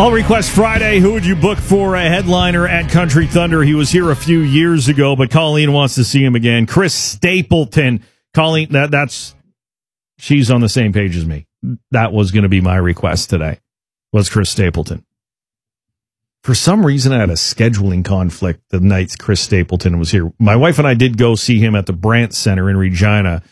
All Request Friday. Who would you book for a headliner at Country Thunder? He was here a few years ago, but Colleen wants to see him again. Chris Stapleton. Colleen, she's on the same page as me. That was going to be my request today, was Chris Stapleton. For some reason, I had a scheduling conflict the night Chris Stapleton was here. My wife and I did go see him at the Brandt Center in Regina.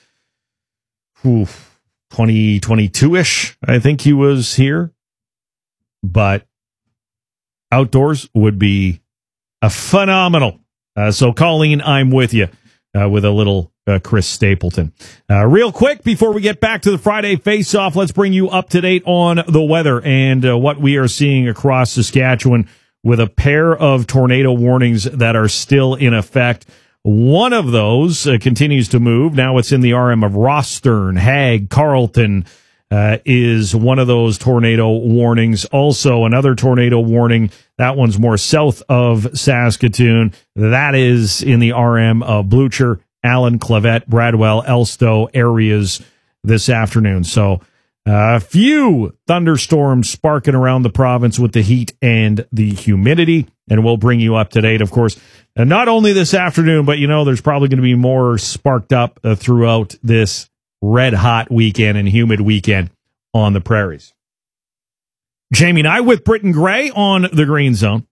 2022-ish, I think he was here. But outdoors would be a phenomenal. So, Colleen, I'm with you with a little Chris Stapleton. Real quick, before we get back to the Friday Face-Off, let's bring you up to date on the weather and what we are seeing across Saskatchewan with a pair of tornado warnings that are still in effect. One of those continues to move. Now it's in the RM of Rostern, Hague, Carleton, is one of those tornado warnings. Also, another tornado warning. That one's more south of Saskatoon. That is in the RM of Blucher, Allen, Clavette, Bradwell, Elstow areas this afternoon. So a few thunderstorms sparking around the province with the heat and the humidity. And we'll bring you up to date, of course. And not only this afternoon, but, there's probably going to be more sparked up throughout this red hot weekend and humid weekend on the prairies. Jamie and I with Britton Gray on the Green Zone.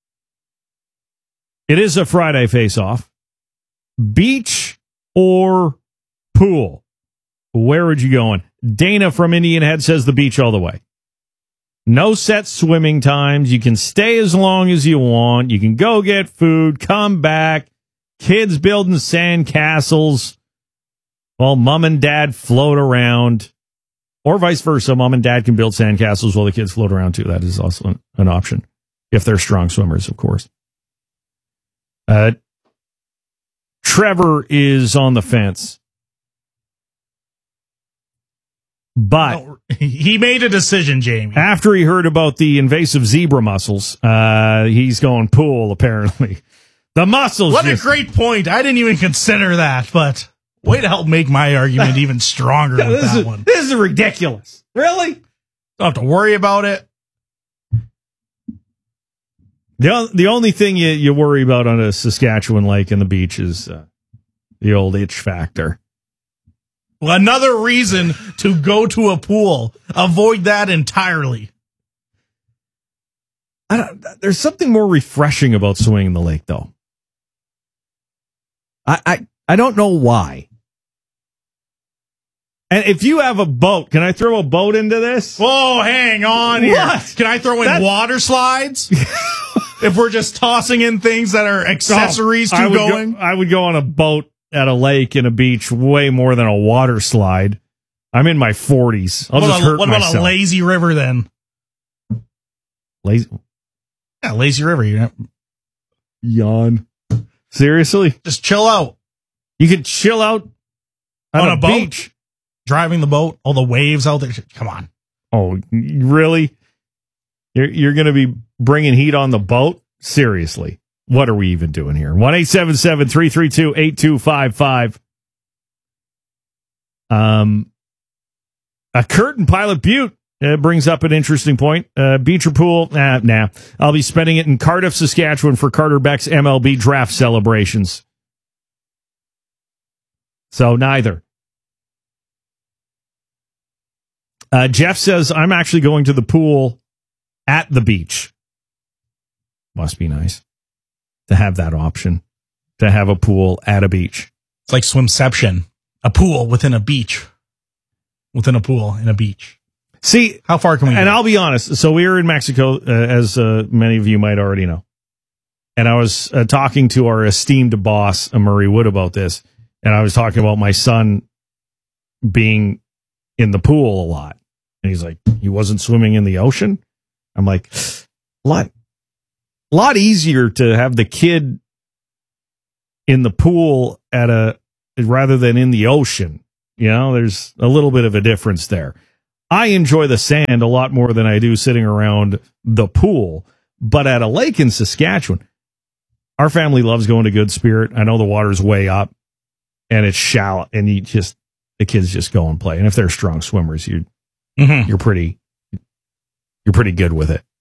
It is a Friday face-off. Beach or pool? Where would you going? Dana from Indian Head says the beach all the way. No set swimming times. You can stay as long as you want. You can go get food, come back. Kids building sand castles while mom and dad float around. Or vice versa. Mom and dad can build sand castles while the kids float around too. That is also an option. If they're strong swimmers, of course. Trevor is on the fence. But he made a decision, Jamie. After he heard about the invasive zebra mussels, he's going pool, apparently. The mussels. What a great point. I didn't even consider that, but way to help make my argument even stronger with that one. This is ridiculous. Really? Don't have to worry about it. The only thing you worry about on a Saskatchewan lake and the beach is the old itch factor. Well, another reason to go to a pool. Avoid that entirely. There's something more refreshing about swimming in the lake, though. I don't know why. And if you have a boat, can I throw a boat into this? Oh, hang on here. What? Can I throw in water slides? If we're just tossing in things that are accessories to going? I would go on a boat at a lake and a beach way more than a water slide. I'm in my 40s. I'll just hurt myself. What about a lazy river then? Lazy? Yeah, lazy river. Yawn. Seriously? Just chill out. You could chill out on a boat? Beach. Driving the boat, all the waves out there. Come on. Oh, really? You're going to be bringing heat on the boat? Seriously. What are we even doing here? 1-877-332-8255. A curtain Pilot Butte brings up an interesting point. Beach or pool? Nah. I'll be spending it in Cardiff, Saskatchewan for Carter Beck's MLB draft celebrations. So neither. Jeff says, I'm actually going to the pool at the beach. Must be nice to have that option, to have a pool at a beach. It's like Swimception, a pool within a beach, within a pool in a beach. See, how far can we go? And I'll be honest. So we were in Mexico, as many of you might already know. And I was talking to our esteemed boss, Murray Wood, about this. And I was talking about my son being in the pool a lot. And he's like, he wasn't swimming in the ocean? I'm like, a lot easier to have the kid in the pool rather than in the ocean. There's a little bit of a difference there. I enjoy the sand a lot more than I do sitting around the pool. But at a lake in Saskatchewan, our family loves going to Good Spirit. I know the water's way up and it's shallow, and the kids just go and play. And if they're strong swimmers, you're pretty good with it.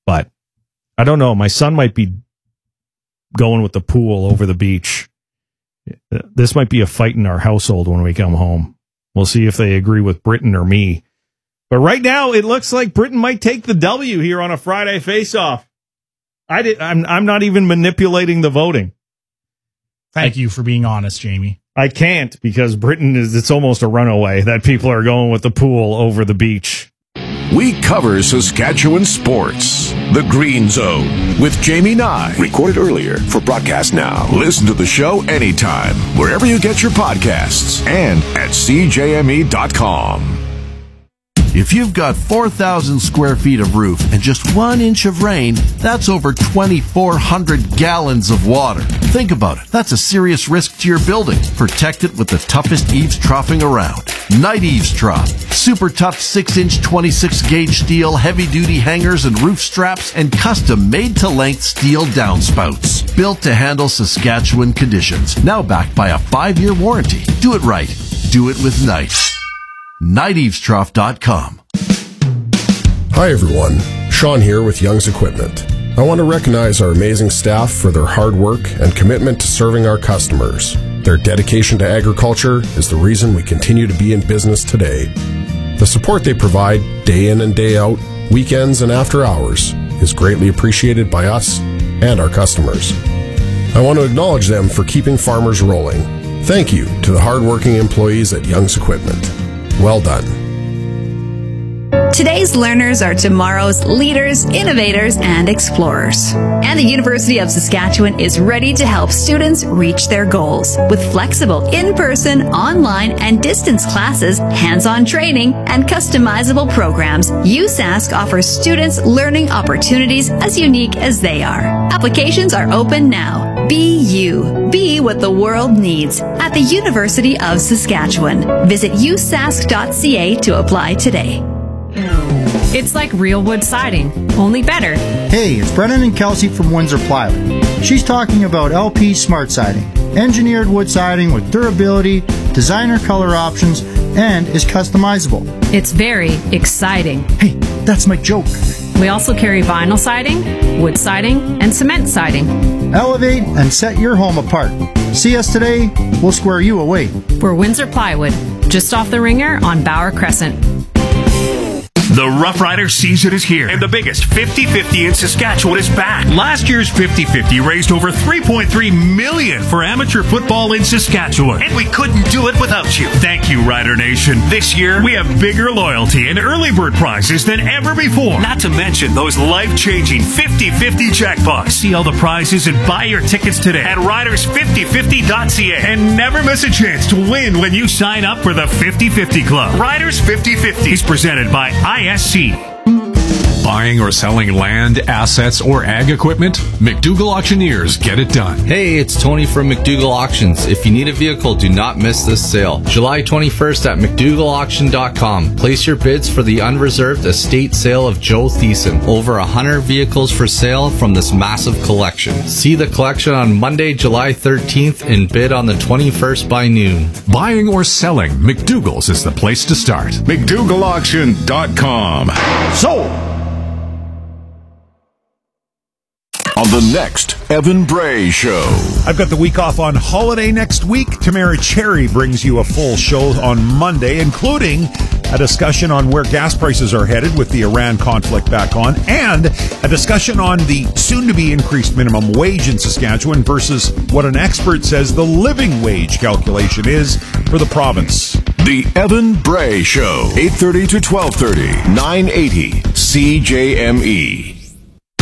But I don't know. My son might be going with the pool over the beach. This might be a fight in our household when we come home. We'll see if they agree with Britain or me. But right now, it looks like Britain might take the W here on a Friday face-off. I'm not even manipulating the voting. Thank you for being honest, Jamie. I can't, because Britain it's almost a runaway that people are going with the pool over the beach. We cover Saskatchewan sports. The Green Zone with Jamie Nye. Recorded earlier for broadcast now. Listen to the show anytime, wherever you get your podcasts, and at CJME.com. If you've got 4,000 square feet of roof and just 1 inch of rain, that's over 2,400 gallons of water. Think about it. That's a serious risk to your building. Protect it with the toughest eaves troughing around. Night Eaves Trough. Super tough 6-inch 26-gauge steel, heavy-duty hangers and roof straps, and custom made-to-length steel downspouts. Built to handle Saskatchewan conditions. Now backed by a 5-year warranty. Do it right. Do it with Night. NightEavesTrough.com. Hi everyone, Sean here with Young's Equipment. I want to recognize our amazing staff for their hard work and commitment to serving our customers. Their dedication to agriculture is the reason we continue to be in business today. The support they provide day in and day out, weekends and after hours, is greatly appreciated by us and our customers. I want to acknowledge them for keeping farmers rolling. Thank you to the hardworking employees at Young's Equipment. Well done. Today's learners are tomorrow's leaders, innovators, and explorers. And the University of Saskatchewan is ready to help students reach their goals. With flexible in-person, online, and distance classes, hands-on training, and customizable programs, USask offers students learning opportunities as unique as they are. Applications are open now. Be you. Be what the world needs at the University of Saskatchewan. Visit usask.ca to apply today. It's like real wood siding, only better. Hey, it's Brennan and Kelsey from Windsor Plywood. She's talking about LP Smart Siding, engineered wood siding with durability, designer color options, and is customizable. It's very exciting. Hey, that's my joke. We also carry vinyl siding, wood siding, and cement siding. Elevate and set your home apart. See us today, we'll square you away. We're Windsor Plywood, just off the Ringer on Bauer Crescent. The Rough Rider season is here, and the biggest 50-50 in Saskatchewan is back. Last year's 50-50 raised over $3.3 million for amateur football in Saskatchewan, and we couldn't do it without you. Thank you, Rider Nation. This year, we have bigger loyalty and early bird prizes than ever before, not to mention those life-changing 50-50 jackpots. See all the prizes and buy your tickets today at riders5050.ca, and never miss a chance to win when you sign up for the 50-50 Club. Riders 50-50 is presented by ISC. Buying or selling land, assets, or ag equipment? McDougall Auctioneers get it done. Hey, it's Tony from McDougall Auctions. If you need a vehicle, do not miss this sale. July 21st at McDougallAuction.com. Place your bids for the unreserved estate sale of Joe Thiessen. Over 100 vehicles for sale from this massive collection. See the collection on Monday, July 13th and bid on the 21st by noon. Buying or selling, McDougall's is the place to start. McDougallAuction.com. So, on the next Evan Bray Show. I've got the week off on holiday next week. Tamara Cherry brings you a full show on Monday, including a discussion on where gas prices are headed with the Iran conflict back on, and a discussion on the soon-to-be increased minimum wage in Saskatchewan versus what an expert says the living wage calculation is for the province. The Evan Bray Show, 8:30 to 12:30, 980 CJME.